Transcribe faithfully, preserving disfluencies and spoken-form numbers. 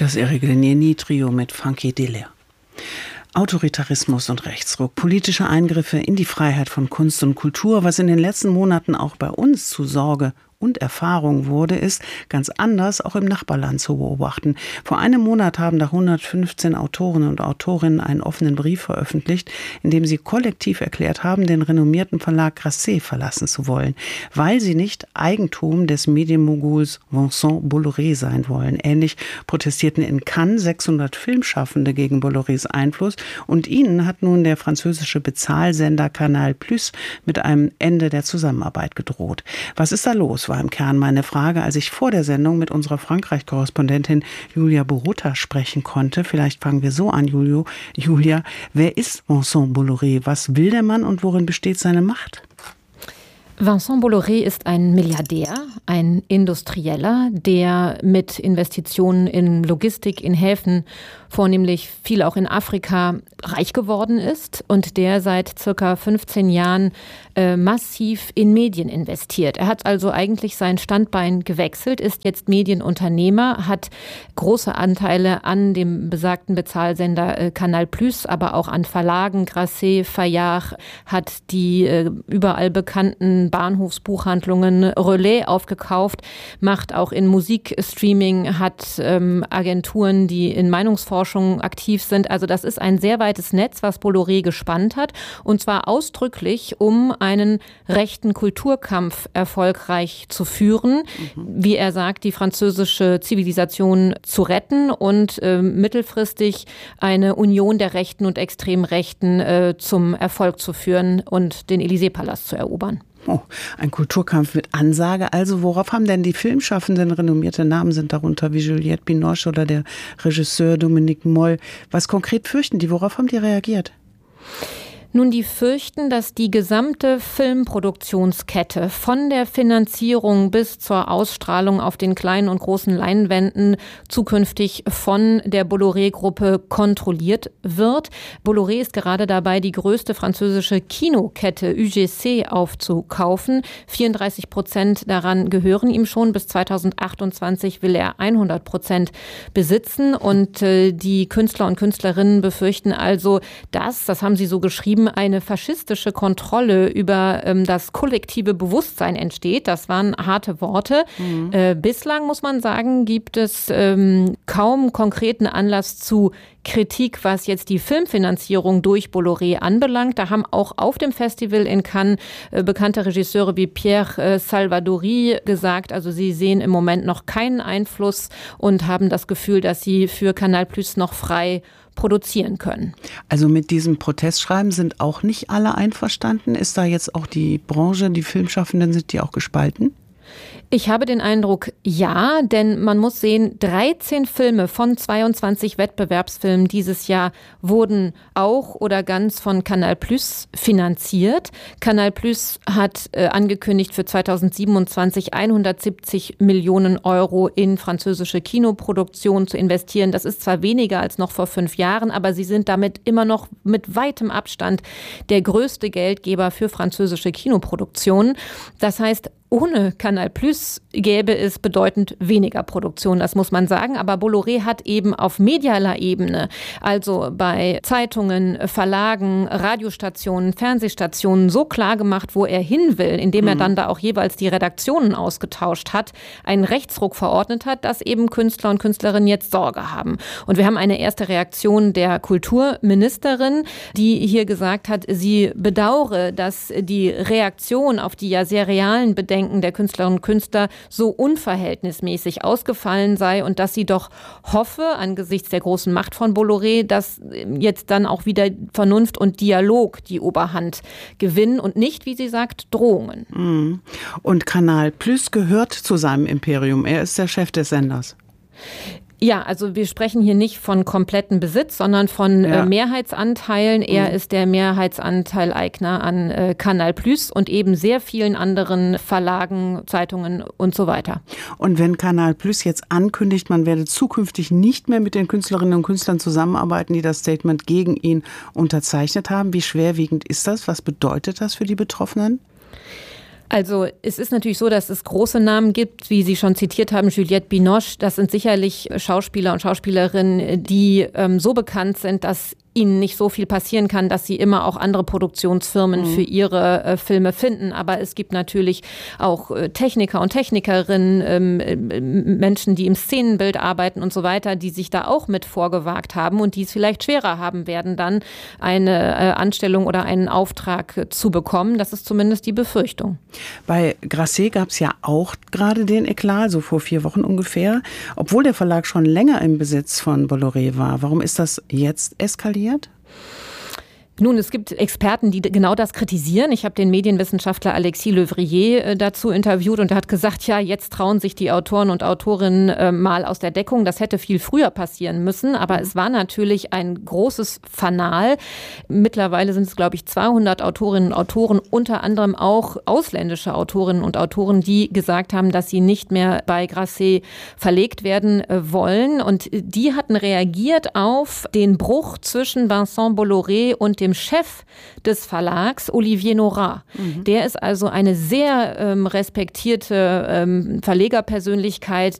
Das Eriglieni-Trio mit Funky Delia. Autoritarismus und Rechtsruck, politische Eingriffe in die Freiheit von Kunst und Kultur, was in den letzten Monaten auch bei uns zu Sorge und Erfahrung wurde, ist ganz anders auch im Nachbarland zu beobachten. Vor einem Monat haben da hundertfünfzehn Autoren und Autorinnen einen offenen Brief veröffentlicht, in dem sie kollektiv erklärt haben, den renommierten Verlag Grasset verlassen zu wollen, weil sie nicht Eigentum des Medienmoguls Vincent Bolloré sein wollen. Ähnlich protestierten in Cannes sechshundert Filmschaffende gegen Bollorés Einfluss, und ihnen hat nun der französische Bezahlsender Canal Plus mit einem Ende der Zusammenarbeit gedroht. Was ist da los? War im Kern meine Frage, als ich vor der Sendung mit unserer Frankreich-Korrespondentin Julia Borutta sprechen konnte. Vielleicht fangen wir so an, Julio. Julia, wer ist Vincent Bolloré? Was will der Mann und worin besteht seine Macht? Vincent Bolloré ist ein Milliardär, ein Industrieller, der mit Investitionen in Logistik, in Häfen, vornehmlich viel auch in Afrika, reich geworden ist und der seit circa fünfzehn Jahren äh, massiv in Medien investiert. Er hat also eigentlich sein Standbein gewechselt, ist jetzt Medienunternehmer, hat große Anteile an dem besagten Bezahlsender äh, Canal Plus, aber auch an Verlagen, Grasset, Fayard, hat die äh, überall bekannten Bahnhofsbuchhandlungen Relais aufgekauft, macht auch in Musikstreaming, hat ähm, Agenturen, die in Meinungsforschung aktiv sind. Also das ist ein sehr weites Netz, was Bolloré gespannt hat, und zwar ausdrücklich, um einen rechten Kulturkampf erfolgreich zu führen, mhm. wie er sagt, die französische Zivilisation zu retten und äh, mittelfristig eine Union der Rechten und extrem Rechten äh, zum Erfolg zu führen und den Élysée-Palast zu erobern. Oh, ein Kulturkampf mit Ansage. Also worauf haben denn die Filmschaffenden renommierte Namen sind darunter, wie Juliette Binoche oder der Regisseur Dominique Moll? Was konkret fürchten die? Worauf haben die reagiert? Nun, die fürchten, dass die gesamte Filmproduktionskette von der Finanzierung bis zur Ausstrahlung auf den kleinen und großen Leinwänden zukünftig von der Bolloré-Gruppe kontrolliert wird. Bolloré ist gerade dabei, die größte französische Kinokette U G C aufzukaufen. vierunddreißig Prozent daran gehören ihm schon. Bis zweitausendachtundzwanzig will er hundert Prozent besitzen. Und äh, die Künstler und Künstlerinnen befürchten also, dass, das haben sie so geschrieben, eine faschistische Kontrolle über ähm, das kollektive Bewusstsein entsteht. Das waren harte Worte. Mhm. Äh, bislang, muss man sagen, gibt es ähm, kaum konkreten Anlass zu Kritik, was jetzt die Filmfinanzierung durch Bolloré anbelangt. Da haben auch auf dem Festival in Cannes äh, bekannte Regisseure wie Pierre äh, Salvadori gesagt, also sie sehen im Moment noch keinen Einfluss und haben das Gefühl, dass sie für Canal Plus noch frei produzieren können. Also mit diesem Protestschreiben sind auch nicht alle einverstanden? Ist da jetzt auch die Branche, die Filmschaffenden, sind die auch gespalten? Ich habe den Eindruck, ja, denn man muss sehen, dreizehn Filme von zweiundzwanzig Wettbewerbsfilmen dieses Jahr wurden auch oder ganz von Canal Plus finanziert. Canal Plus hat äh, angekündigt, für zweitausendsiebenundzwanzig hundertsiebzig Millionen Euro in französische Kinoproduktion zu investieren. Das ist zwar weniger als noch vor fünf Jahren, aber sie sind damit immer noch mit weitem Abstand der größte Geldgeber für französische Kinoproduktionen. Das heißt, ohne Canal Plus gäbe es bedeutend weniger Produktion, das muss man sagen. Aber Bolloré hat eben auf medialer Ebene, also bei Zeitungen, Verlagen, Radiostationen, Fernsehstationen, so klar gemacht, wo er hin will, indem er dann da auch jeweils die Redaktionen ausgetauscht hat, einen Rechtsruck verordnet hat, dass eben Künstler und Künstlerinnen jetzt Sorge haben. Und wir haben eine erste Reaktion der Kulturministerin, die hier gesagt hat, sie bedauere, dass die Reaktion auf die ja sehr realen Bedenken der Künstlerinnen und Künstler so unverhältnismäßig ausgefallen sei und dass sie doch hoffe, angesichts der großen Macht von Bolloré, dass jetzt dann auch wieder Vernunft und Dialog die Oberhand gewinnen und nicht, wie sie sagt, Drohungen. Und Canal Plus gehört zu seinem Imperium. Er ist der Chef des Senders. Ja, also wir sprechen hier nicht von kompletten Besitz, sondern von ja. äh, Mehrheitsanteilen. Er mhm. ist der Mehrheitsanteileigner an äh, Canal Plus und eben sehr vielen anderen Verlagen, Zeitungen und so weiter. Und wenn Canal Plus jetzt ankündigt, man werde zukünftig nicht mehr mit den Künstlerinnen und Künstlern zusammenarbeiten, die das Statement gegen ihn unterzeichnet haben, wie schwerwiegend ist das? Was bedeutet das für die Betroffenen? Also es ist natürlich so, dass es große Namen gibt, wie Sie schon zitiert haben, Juliette Binoche. Das sind sicherlich Schauspieler und Schauspielerinnen, die ähm, so bekannt sind, dass ihnen nicht so viel passieren kann, dass sie immer auch andere Produktionsfirmen mhm. für ihre äh, Filme finden. Aber es gibt natürlich auch äh, Techniker und Technikerinnen, ähm, äh, Menschen, die im Szenenbild arbeiten und so weiter, die sich da auch mit vorgewagt haben und die es vielleicht schwerer haben werden, dann eine äh, Anstellung oder einen Auftrag äh, zu bekommen. Das ist zumindest die Befürchtung. Bei Grasset gab es ja auch gerade den Eklat, so vor vier Wochen ungefähr, obwohl der Verlag schon länger im Besitz von Bolloré war. Warum ist das jetzt eskaliert? Nun, es gibt Experten, die genau das kritisieren. Ich habe den Medienwissenschaftler Alexis Levrier äh, dazu interviewt und er hat gesagt, ja, jetzt trauen sich die Autoren und Autorinnen äh, mal aus der Deckung. Das hätte viel früher passieren müssen, aber es war natürlich ein großes Fanal. Mittlerweile sind es, glaube ich, zweihundert Autorinnen und Autoren, unter anderem auch ausländische Autorinnen und Autoren, die gesagt haben, dass sie nicht mehr bei Grasset verlegt werden äh, wollen. Und die hatten reagiert auf den Bruch zwischen Vincent Bolloré und dem Chef des Verlags, Olivier Nora. Mhm. Der ist also eine sehr ähm, respektierte ähm, Verlegerpersönlichkeit,